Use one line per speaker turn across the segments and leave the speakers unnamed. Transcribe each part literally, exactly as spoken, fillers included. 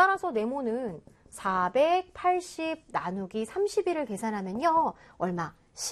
따라서 네모는 사백팔십 나누기 삼십일을 계산하면요. 얼마?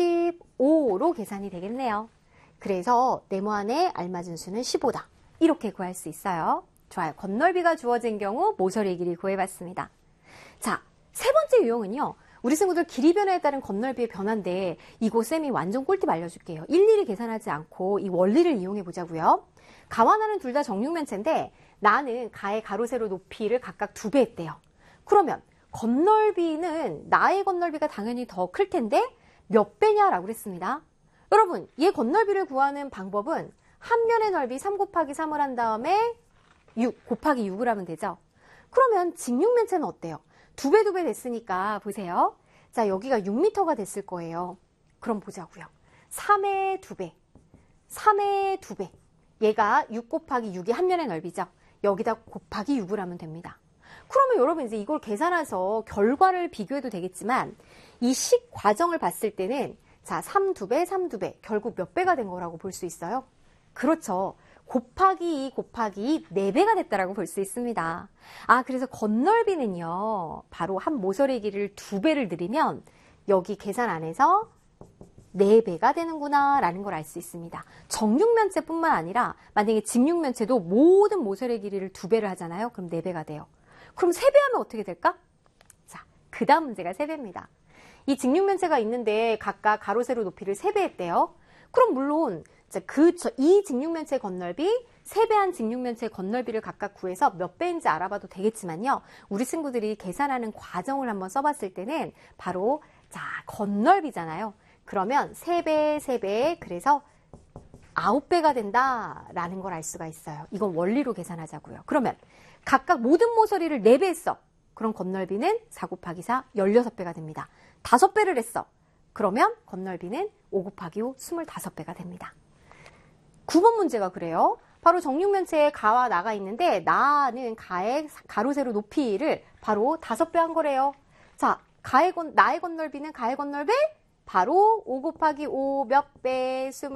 십오로 계산이 되겠네요. 그래서 네모 안에 알맞은 수는 십오다. 이렇게 구할 수 있어요. 좋아요. 건널비가 주어진 경우 모서리의 길이 구해봤습니다. 자, 세 번째 유형은요. 우리 친구들 길이 변화에 따른 건널비의 변화인데 이거 쌤이 완전 꿀팁 알려줄게요. 일일이 계산하지 않고 이 원리를 이용해 보자고요. 가와 나는 둘 다 정육면체인데 나는 가의 가로 세로 높이를 각각 두 배 했대요. 그러면 건널비는 나의 건널비가 당연히 더 클 텐데 몇 배냐라고 그랬습니다. 여러분, 얘 건널비를 구하는 방법은 한 면의 넓이 삼 곱하기 삼을 한 다음에 육 곱하기 육을 하면 되죠. 그러면 직육면체는 어때요? 두 배 두 배 됐으니까 보세요. 자, 여기가 육 미터가 됐을 거예요. 그럼 보자고요. 삼의 두 배, 삼의 두 배. 얘가 육 곱하기 육이 한 면의 넓이죠. 여기다 곱하기 육을 하면 됩니다. 그러면 여러분 이제 이걸 계산해서 결과를 비교해도 되겠지만 이 식 과정을 봤을 때는 자, 삼 두 배, 삼 두 배. 결국 몇 배가 된 거라고 볼 수 있어요? 그렇죠. 곱하기 이 곱하기 이 네 배가 됐다라고 볼 수 있습니다. 아, 그래서 건널비는요. 바로 한 모서리 길이를 두 배를 들이면 여기 계산 안에서 네 배가 되는구나 라는 걸 알 수 있습니다. 정육면체뿐만 아니라 만약에 직육면체도 모든 모서리 길이를 두 배를 하잖아요. 그럼 네 배가 돼요. 그럼 세 배 하면 어떻게 될까? 자, 그 다음 문제가 세 배입니다. 이 직육면체가 있는데 각각 가로 세로 높이를 세 배 했대요. 그럼 물론 그, 이 직육면체 건널비, 세 배 한 직육면체 건널비를 각각 구해서 몇 배인지 알아봐도 되겠지만요. 우리 친구들이 계산하는 과정을 한번 써봤을 때는 바로 자, 건널비잖아요. 그러면 세 배, 세 배, 그래서 아홉 배가 된다라는 걸 알 수가 있어요. 이건 원리로 계산하자고요. 그러면 각각 모든 모서리를 네 배 했어. 그럼 건널비는 사 곱하기 사, 십육 배가 됩니다. 다섯 배를 했어. 그러면 건널비는 오 곱하기 오, 이십오 배가 됩니다. 구 번 문제가 그래요. 바로 정육면체에 가와 나가 있는데 나는 가의 가로 세로 높이를 바로 다섯 배 한 거래요. 자, 가의 건, 나의 건널비는 가의 건널비 바로 오 곱하기 오 몇 배, 이십오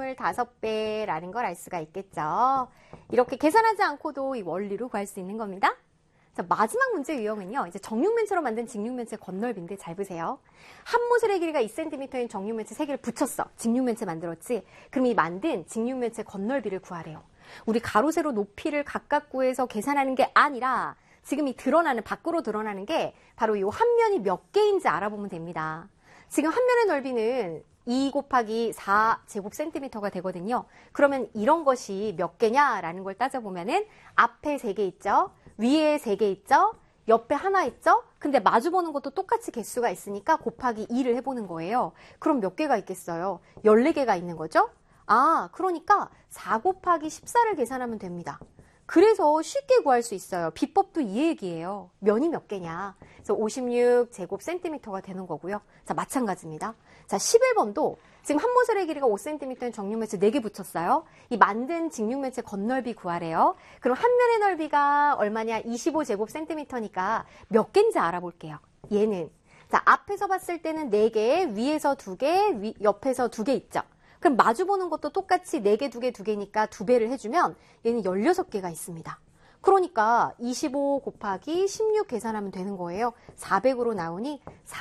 배라는 걸 알 수가 있겠죠. 이렇게 계산하지 않고도 이 원리로 구할 수 있는 겁니다. 자, 마지막 문제 유형은요. 이제 정육면체로 만든 직육면체 건널비인데 잘 보세요. 한 모서리 길이가 이 센티미터인 정육면체 세 개를 붙였어. 직육면체 만들었지. 그럼 이 만든 직육면체 건널비를 구하래요. 우리 가로 세로 높이를 각각 구해서 계산하는 게 아니라 지금 이 드러나는 밖으로 드러나는 게 바로 이 한 면이 몇 개인지 알아보면 됩니다. 지금 한 면의 넓이는 이 곱하기 사 제곱 센티미터가 되거든요. 그러면 이런 것이 몇 개냐라는 걸 따져보면은 앞에 세 개 있죠. 위에 세 개 있죠. 옆에 하나 있죠. 근데 마주보는 것도 똑같이 개수가 있으니까 곱하기 이를 해보는 거예요. 그럼 몇 개가 있겠어요? 열네 개가 있는 거죠. 아, 그러니까 사 곱하기 십사를 계산하면 됩니다. 그래서 쉽게 구할 수 있어요. 비법도 이 얘기예요. 면이 몇 개냐. 그래서 오십육 제곱 센티미터가 되는 거고요. 자, 마찬가지입니다. 자, 십일 번도 지금 한 모서리 길이가 오 센티미터인 정육면체 네 개 붙였어요. 이 만든 직육면체 건널비 구하래요. 그럼 한 면의 넓이가 얼마냐? 이십오 제곱 센티미터니까 몇 개인지 알아볼게요. 얘는 자, 앞에서 봤을 때는 네 개, 위에서 두 개, 위, 옆에서 두 개 있죠. 그럼 마주보는 것도 똑같이 네 개, 두 개, 두 개니까 두 배를 해주면 얘는 열여섯 개가 있습니다. 그러니까 이십오 곱하기 십육 계산하면 되는 거예요. 사백으로 나오니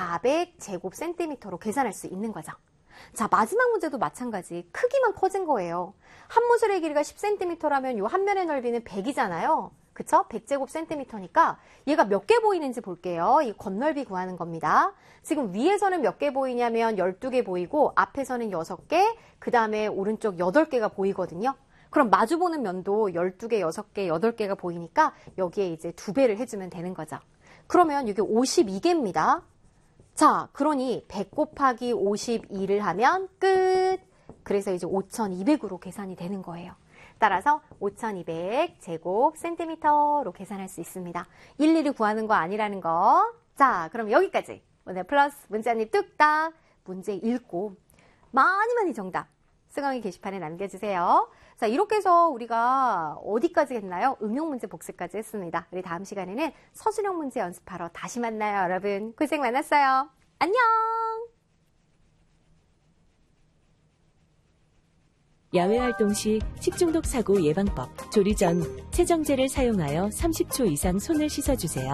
사백 제곱 센티미터로 계산할 수 있는 거죠. 자, 마지막 문제도 마찬가지. 크기만 커진 거예요. 한 모서리 길이가 십 센티미터라면 이 한 면의 넓이는 백이잖아요. 그쵸? 백 제곱 센티미터니까 얘가 몇 개 보이는지 볼게요. 이 건널비 구하는 겁니다. 지금 위에서는 몇 개 보이냐면 열두 개 보이고 앞에서는 여섯 개, 그 다음에 오른쪽 여덟 개가 보이거든요. 그럼 마주보는 면도 열두 개, 여섯 개, 여덟 개가 보이니까 여기에 이제 두 배를 해주면 되는 거죠. 그러면 이게 오십이 개입니다. 자, 그러니 백 곱하기 오십이를 하면 끝. 그래서 이제 오천이백으로 계산이 되는 거예요. 따라서 오천이백 제곱 센티미터로 계산할 수 있습니다. 일일이 구하는 거 아니라는 거. 자, 그럼 여기까지 오늘 플러스 문제 한입 뚝딱 문제 읽고 많이 많이 정답 승강이 게시판에 남겨주세요. 자, 이렇게 해서 우리가 어디까지 했나요? 응용 문제 복습까지 했습니다. 우리 다음 시간에는 서술형 문제 연습하러 다시 만나요, 여러분. 고생 많았어요. 안녕!
야외활동 시 식중독 사고 예방법. 조리 전 세정제를 사용하여 삼십 초 이상 손을 씻어주세요.